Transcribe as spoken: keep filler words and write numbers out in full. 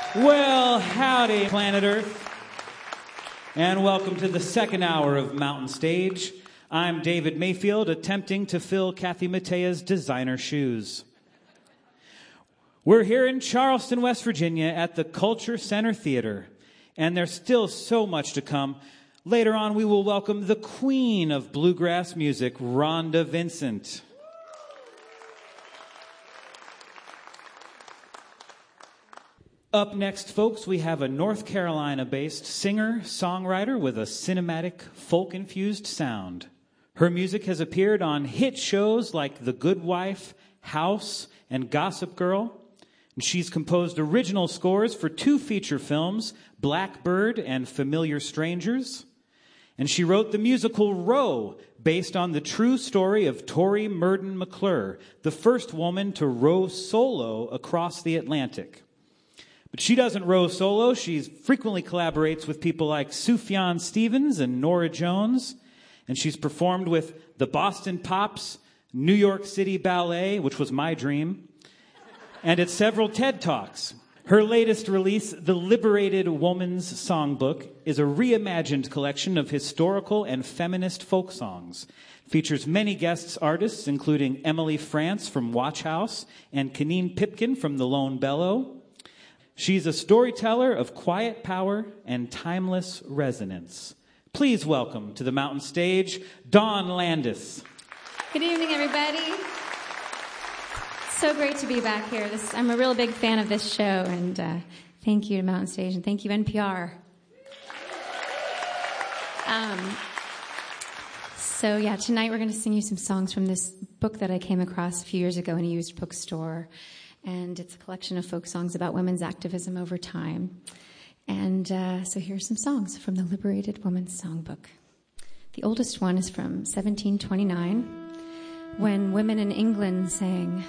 Well, howdy, planet Earth, and welcome to the second hour of Mountain Stage. I'm David Mayfield, attempting to fill Kathy Mattea's designer shoes. We're here in Charleston, West Virginia at the Culture Center Theater, and there's still so much to come. Later on, we will welcome the queen of bluegrass music, Rhonda Vincent. Up next, folks, we have a North Carolina-based singer-songwriter with a cinematic, folk-infused sound. Her music has appeared on hit shows like The Good Wife, House, and Gossip Girl. And she's composed original scores for two feature films, Blackbird and Familiar Strangers. And she wrote the musical Row, based on the true story of Tori Murden McClure, the first woman to row solo across the Atlantic. But she doesn't row solo. She frequently collaborates with people like Sufjan Stevens and Norah Jones. And she's performed with the Boston Pops, New York City Ballet, which was my dream, and at several TED Talks. Her latest release, The Liberated Woman's Songbook, is a reimagined collection of historical and feminist folk songs. It features many guest artists, including Emily France from Watch House and Keneen Pipkin from The Lone Bellow. She's a storyteller of quiet power and timeless resonance. Please welcome to the Mountain Stage, Dawn Landis. Good evening, everybody. So great to be back here. This, I'm a real big fan of this show, and uh, thank you to Mountain Stage, and thank you, N P R. Um, so, yeah, tonight we're going to sing you some songs from this book that I came across a few years ago in a used bookstore. And it's a collection of folk songs about women's activism over time. And uh, so here are some songs from the Liberated Woman's Songbook. The oldest one is from seventeen twenty-nine, when women in England sang,